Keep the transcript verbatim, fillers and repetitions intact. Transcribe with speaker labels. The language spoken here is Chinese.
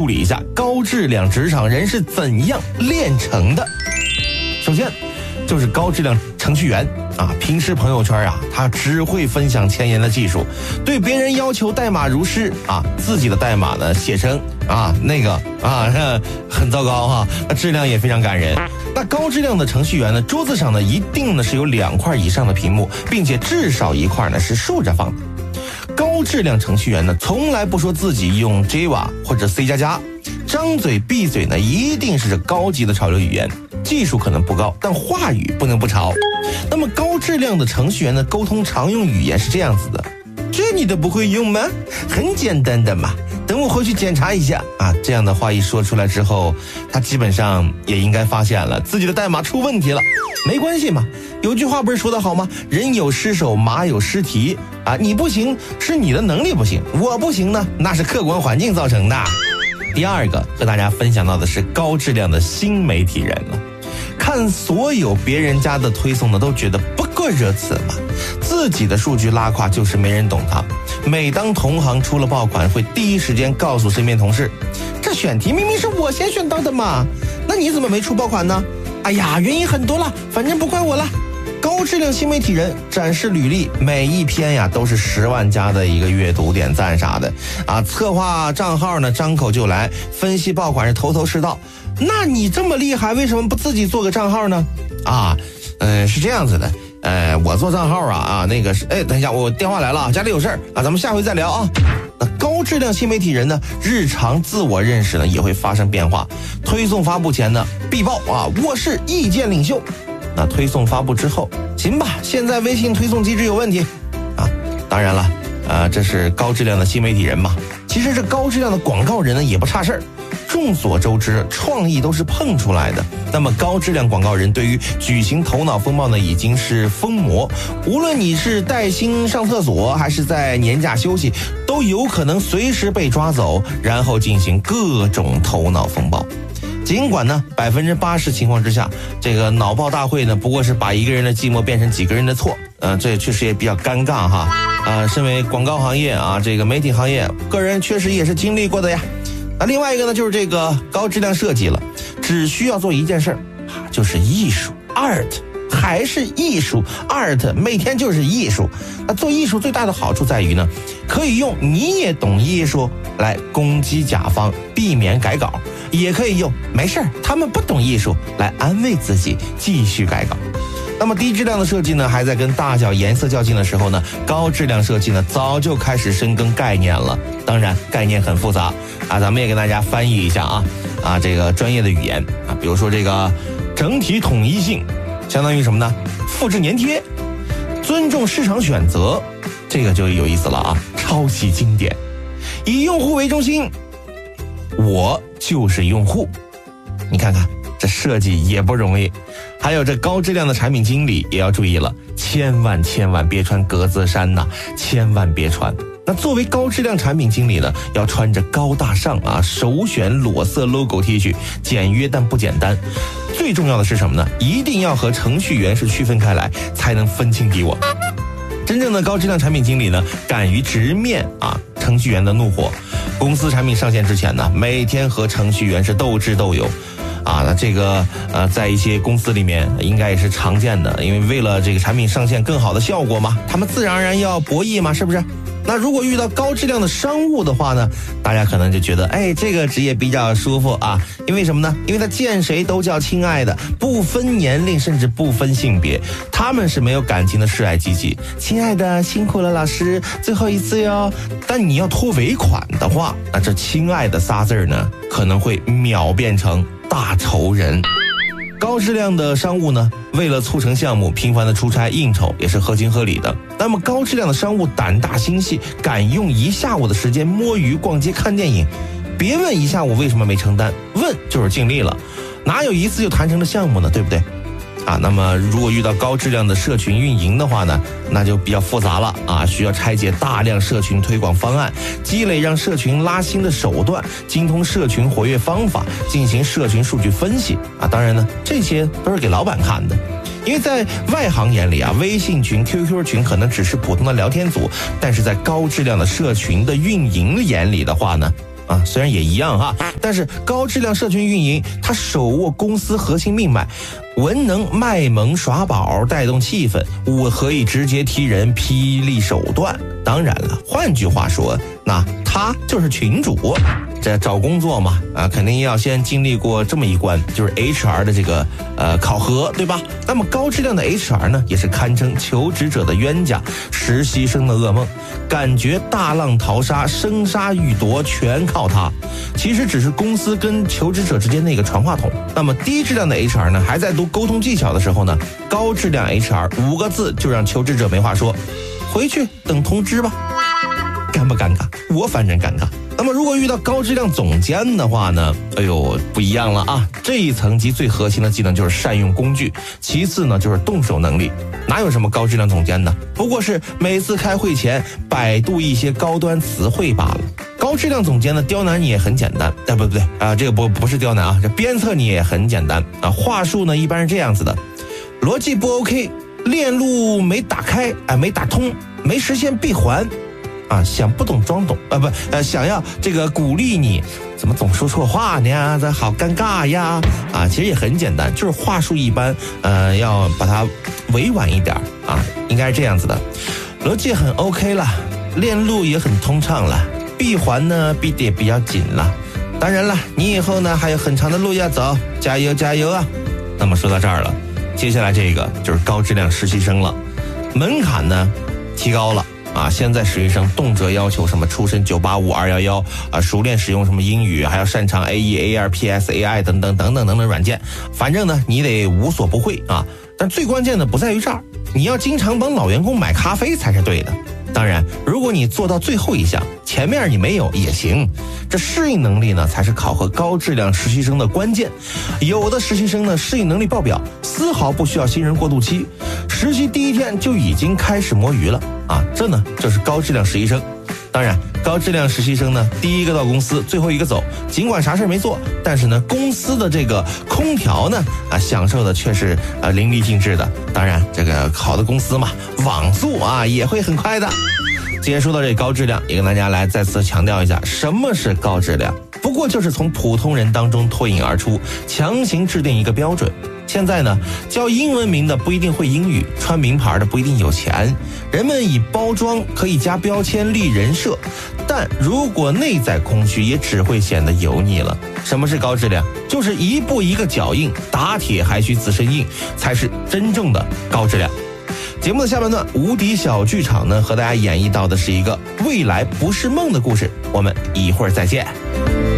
Speaker 1: 理一下高质量职场人是怎样炼成的。首先就是高质量程序员啊，平时朋友圈啊，他只会分享前沿的技术，对别人要求代码如诗啊，自己的代码呢写成啊那个啊很糟糕哈，那质量也非常感人。那高质量的程序员呢，桌子上呢一定呢是有两块以上的屏幕，并且至少一块呢是竖着放的。高质量程序员呢，从来不说自己用 Java 或者 C 加加，张嘴闭嘴呢一定是高级的潮流语言。技术可能不高，但话语不能不潮。那么高质量的程序员呢，沟通常用语言是这样子的，这你都不会用吗？很简单的嘛，等我回去检查一下啊。这样的话一说出来之后，他基本上也应该发现了自己的代码出问题了。没关系嘛，有句话不是说得好吗？人有失手，马有失蹄啊。你不行是你的能力不行，我不行呢，那是客观环境造成的。第二个和大家分享到的是高质量的新媒体人了。看所有别人家的推送呢，都觉得不过如此嘛。自己的数据拉胯就是没人懂他。每当同行出了爆款，会第一时间告诉身边同事，这选题明明是我先选到的嘛，那你怎么没出爆款呢？哎呀，原因很多了，反正不怪我了。高质量新媒体人展示履历，每一篇呀都是十万加的一个阅读点赞啥的啊，策划账号呢张口就来，分析爆款是头头是道。那你这么厉害，为什么不自己做个账号呢？啊，嗯、呃，是这样子的，呃，我做账号啊啊，那个是，哎，等一下，我电话来了，家里有事儿啊，咱们下回再聊啊。那高质量新媒体人呢，日常自我认识呢也会发生变化，推送发布前呢必报啊，我是意见领袖。那推送发布之后，行吧，现在微信推送机制有问题啊。当然了，呃，这是高质量的新媒体人嘛。其实这高质量的广告人呢也不差事儿。众所周知，创意都是碰出来的。那么高质量广告人对于举行头脑风暴呢，已经是疯魔。无论你是带薪上厕所，还是在年假休息，都有可能随时被抓走，然后进行各种头脑风暴。尽管呢，百分之八十情况之下，这个脑爆大会呢，不过是把一个人的寂寞变成几个人的错。呃，这确实也比较尴尬哈。啊、呃，身为广告行业啊，这个媒体行业，个人确实也是经历过的呀。那另外一个呢，就是这个高质量设计了，只需要做一件事儿，就是艺术 art， 还是艺术 art， 每天就是艺术。那做艺术最大的好处在于呢，可以用你也懂艺术来攻击甲方，避免改稿，也可以用没事儿他们不懂艺术来安慰自己，继续改稿。那么低质量的设计呢，还在跟大小颜色较劲的时候呢，高质量设计呢早就开始深耕概念了。当然概念很复杂啊，咱们也给大家翻译一下啊啊这个专业的语言啊，比如说这个整体统一性相当于什么呢？复制粘贴，尊重市场选择，这个就有意思了啊，抄袭经典，以用户为中心，我就是用户。你看看这设计也不容易。还有这高质量的产品经理也要注意了，千万千万别穿格子衫呐、啊，千万别穿。那作为高质量产品经理呢，要穿着高大上啊，首选裸色 logo T 恤，简约但不简单。最重要的是什么呢？一定要和程序员是区分开来，才能分清敌我。真正的高质量产品经理呢，敢于直面啊程序员的怒火。公司产品上线之前呢，每天和程序员是斗智斗勇。啊，那这个呃，在一些公司里面应该也是常见的，因为为了这个产品上线更好的效果嘛，他们自然而然要博弈嘛，是不是？那如果遇到高质量的商务的话呢，大家可能就觉得，哎，这个职业比较舒服啊，因为什么呢？因为他见谁都叫亲爱的，不分年龄，甚至不分性别，他们是没有感情的示爱机器。亲爱的，辛苦了，老师，最后一次哟。但你要拖尾款的话，那这亲爱的仨字呢，可能会秒变成大仇人。高质量的商务呢，为了促成项目，频繁的出差应酬也是合情合理的。那么高质量的商务胆大心细，敢用一下午的时间摸鱼、逛街、看电影。别问一下午为什么没承担，问就是尽力了，哪有一次就谈成的项目呢？对不对？啊，那么如果遇到高质量的社群运营的话呢，那就比较复杂了啊，需要拆解大量社群推广方案，积累让社群拉新的手段，精通社群活跃方法，进行社群数据分析啊。当然呢，这些都是给老板看的，因为在外行眼里啊，微信群、Q Q 群可能只是普通的聊天组，但是在高质量的社群的运营眼里的话呢， 啊，虽然也一样哈，但是高质量社群运营，它手握公司核心命脉，文能卖萌耍宝，带动气氛，武可以直接踢人，霹雳手段。当然了，换句话说，那他就是群主。这找工作嘛，啊，肯定要先经历过这么一关，就是 H R 的这个呃考核，对吧？那么高质量的 H R 呢，也是堪称求职者的冤家，实习生的噩梦，感觉大浪淘沙，生杀予夺全靠他。其实只是公司跟求职者之间的一个传话筒。那么低质量的 H R 呢，还在读沟通技巧的时候呢，高质量 H R 五个字就让求职者没话说，回去等通知吧。尴不尴尬？我反正尴尬。那么如果遇到高质量总监的话呢，哎呦不一样了啊！这一层级最核心的技能就是善用工具，其次呢就是动手能力。哪有什么高质量总监呢？不过是每次开会前百度一些高端词汇罢了。高质量总监呢，刁难你也很简单，哎，不不对啊，这个不不是刁难啊，这鞭策你也很简单啊。话术呢一般是这样子的：逻辑不 OK， 链路没打开，哎，没打通，没实现闭环。啊，想不懂装懂啊，不，呃，想要这个鼓励你，怎么总说错话呢？这好尴尬呀！啊，其实也很简单，就是话术一般，呃，要把它委婉一点啊，应该是这样子的。逻辑很 OK 了，链路也很通畅了，闭环呢闭得也比较紧了。当然了，你以后呢还有很长的路要走，加油加油啊！那么说到这儿了，接下来这个就是高质量实习生了，门槛呢提高了。啊，现在实习生动辄要求什么出身九八五二一一啊，熟练使用什么英语，还要擅长 A E A R P S A I 等等等等等等软件，反正呢你得无所不会啊。但最关键的不在于这儿，你要经常帮老员工买咖啡才是对的。当然，如果你做到最后一项，前面你没有也行。这适应能力呢，才是考核高质量实习生的关键。有的实习生呢，适应能力爆表，丝毫不需要新人过渡期，实习第一天就已经开始摸鱼了啊！这呢，就是高质量实习生。当然，高质量实习生呢，第一个到公司，最后一个走，尽管啥事没做，但是呢，公司的这个空调呢，啊，享受的却是啊淋漓尽致的。当然，这个好的公司嘛，网速啊也会很快的。既然说到这高质量，也跟大家来再次强调一下，什么是高质量？不过就是从普通人当中脱颖而出，强行制定一个标准。现在呢，叫英文名的不一定会英语，穿名牌的不一定有钱，人们以包装可以加标签立人设，但如果内在空虚，也只会显得油腻了。什么是高质量？就是一步一个脚印，打铁还需自身硬，才是真正的高质量。节目的下半段，无敌小剧场呢，和大家演绎到的是一个未来不是梦的故事。我们一会儿再见。